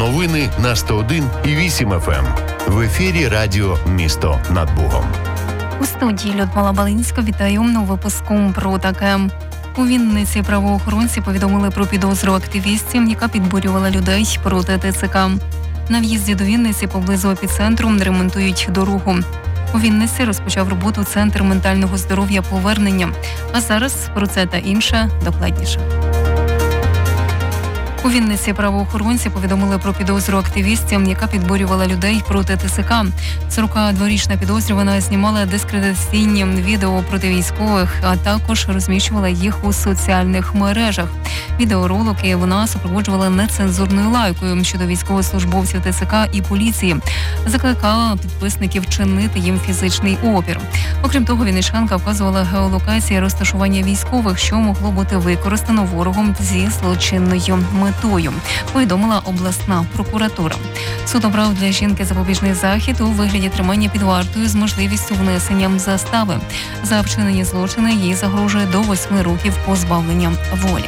Новини на 101,8 FM. В ефірі радіо «Місто над Богом». У студії Людмила Балинська. Вітаю у випуску про таке. У Вінниці правоохоронці повідомили про підозру активістці, яка підбурювала людей проти ТЦК. На в'їзді до Вінниці поблизу епіцентру ремонтують дорогу. У Вінниці розпочав роботу Центр ментального здоров'я «Повернення». А зараз про це та інше докладніше. У Вінниці правоохоронці повідомили про підозру активістці, яка підбурювала людей проти ТЦК. 42-річна підозрювана знімала дискредитаційні відео проти військових, а також розміщувала їх у соціальних мережах. Відеоролики вона супроводжувала нецензурною лайкою щодо військовослужбовців ТЦК і поліції. Закликала підписників чинити їм фізичний опір. Окрім того, вінничанка вказувала геолокації розташування військових, що могло бути використано ворогом зі злочинною метою, повідомила обласна прокуратура. Суд обрав для жінки запобіжний захід у вигляді тримання під вартою з можливістю внесення застави. За вчинені злочини їй загрожує до 8 років позбавлення волі.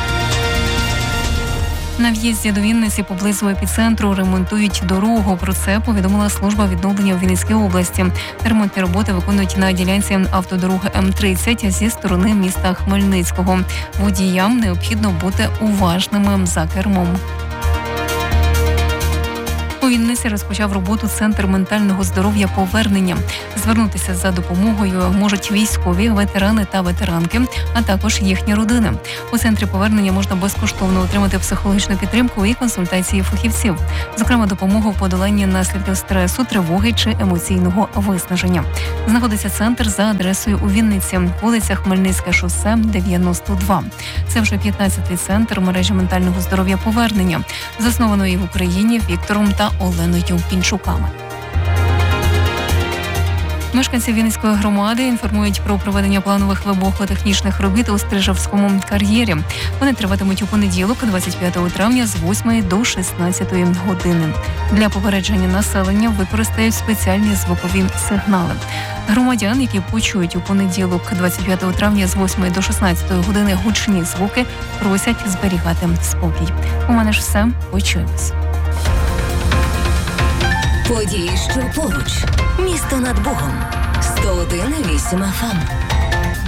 На в'їзді до Вінниці поблизу епіцентру ремонтують дорогу. Про це повідомила служба відновлення у Вінницькій області. Ремонтні роботи виконують на ділянці автодороги М-30 зі сторони міста Хмельницького. Водіям необхідно бути уважними за кермом. У Вінниці розпочав роботу Центр ментального здоров'я «Повернення». Звернутися за допомогою можуть військові, ветерани та ветеранки, а також їхні родини. У Центрі «Повернення» можна безкоштовно отримати психологічну підтримку і консультації фахівців, зокрема допомогу в подоланні наслідків стресу, тривоги чи емоційного виснаження. Знаходиться центр за адресою у Вінниці, вулиця Хмельницьке шосе, 92. Це вже 15-й центр мережі ментального здоров'я «Повернення», заснованої в Україні Віктором та Оленою Пінчуками. Мешканці Вінницької громади інформують про проведення планових вибухотехнічних робіт у Стрижавському кар'єрі. Вони триватимуть у понеділок, 25 травня, з 8 до 16 години. Для попередження населення використають спеціальні звукові сигнали. Громадян, які почують у понеділок, 25 травня, з 8 до 16 години гучні звуки, просять зберігати спокій. У мене ж все. Почуємось. Події, що поруч. Місто над Богом. 101,8 FM.